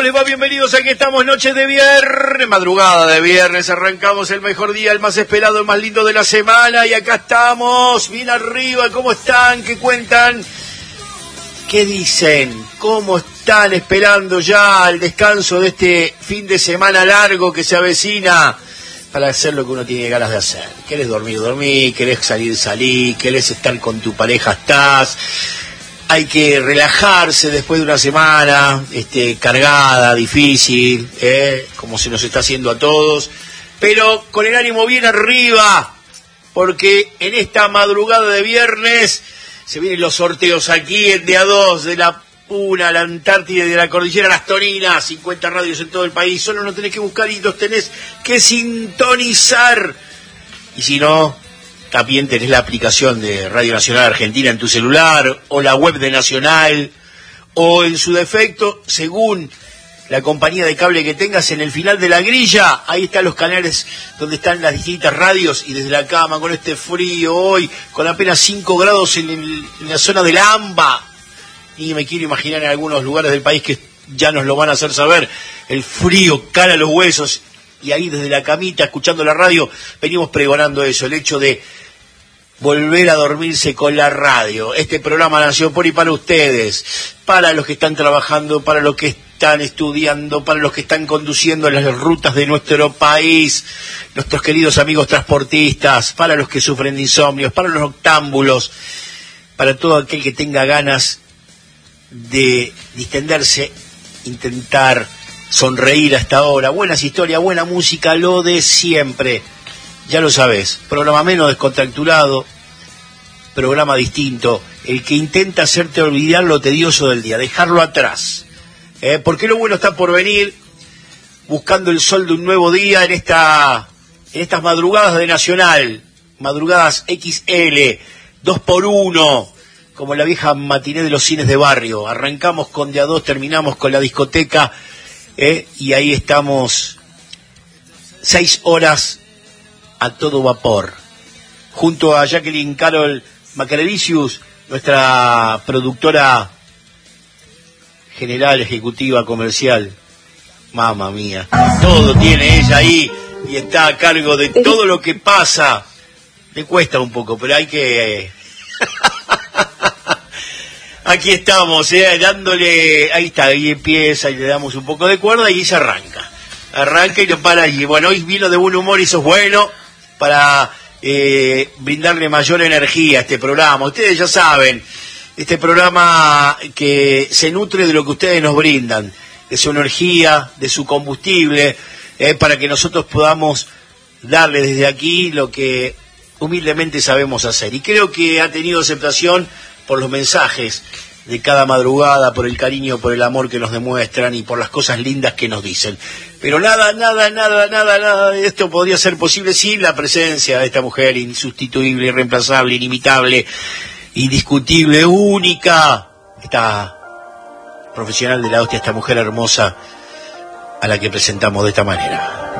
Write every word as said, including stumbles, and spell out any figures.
les va? Bienvenidos, aquí estamos, noche de viernes, madrugada de viernes, arrancamos el mejor día, el más esperado, el más lindo de la semana, y acá estamos, bien arriba. ¿Cómo están? ¿Qué cuentan? ¿Qué dicen? ¿Cómo están esperando ya el descanso de este fin de semana largo que se avecina para hacer lo que uno tiene ganas de hacer? ¿Querés dormir? Dormir, querés salir, salir, querés estar con tu pareja, estás. Hay que relajarse después de una semana este, cargada, difícil, ¿eh? Como se nos está haciendo a todos, pero con el ánimo bien arriba, porque en esta madrugada de viernes se vienen los sorteos aquí en D A dos, de la Puna, la Antártida y de la Cordillera Las Toninas, cincuenta radios en todo el país. Solo no tenés que buscar y los tenés que sintonizar. Y si no, también tenés la aplicación de Radio Nacional Argentina en tu celular, o la web de Nacional, o en su defecto, según la compañía de cable que tengas, en el final de la grilla, ahí están los canales donde están las distintas radios, y desde la cama, con este frío hoy, con apenas cinco grados en, el, en la zona del AMBA, y me quiero imaginar en algunos lugares del país que ya nos lo van a hacer saber, el frío cala los huesos, y ahí desde la camita, escuchando la radio, venimos pregonando eso, el hecho de volver a dormirse con la radio. Este programa nació por y para ustedes, para los que están trabajando, para los que están estudiando, para los que están conduciendo las rutas de nuestro país, nuestros queridos amigos transportistas, para los que sufren de insomnios, para los noctámbulos, para todo aquel que tenga ganas de distenderse, intentar sonreír hasta ahora. Buenas historias, buena música, lo de siempre. Ya lo sabés, programa menos descontracturado, programa distinto, el que intenta hacerte olvidar lo tedioso del día, dejarlo atrás, ¿eh? Porque lo bueno está por venir, buscando el sol de un nuevo día en esta, en estas madrugadas de Nacional, madrugadas equis ele, dos por uno, como la vieja matiné de los cines de barrio. Arrancamos con D A dos, terminamos con la discoteca, ¿eh? Y ahí estamos, seis horas a todo vapor, junto a Jacqueline Carol Macrevicius, nuestra productora general, ejecutiva, comercial. Mamma mía, todo tiene ella ahí y está a cargo de todo lo que pasa. Le cuesta un poco, pero hay que... Aquí estamos, eh, dándole... Ahí está, ahí empieza y le damos un poco de cuerda y se arranca. Arranca y no para allí. Bueno, hoy vino de buen humor y eso es bueno, para eh, brindarle mayor energía a este programa. Ustedes ya saben, este programa que se nutre de lo que ustedes nos brindan, de su energía, de su combustible, eh, para que nosotros podamos darle desde aquí lo que humildemente sabemos hacer. Y creo que ha tenido aceptación por los mensajes de cada madrugada, por el cariño, por el amor que nos demuestran y por las cosas lindas que nos dicen. Pero nada, nada, nada, nada, nada de esto podría ser posible sin la presencia de esta mujer insustituible, irreemplazable, inimitable, indiscutible, única, esta profesional de la hostia, esta mujer hermosa a la que presentamos de esta manera.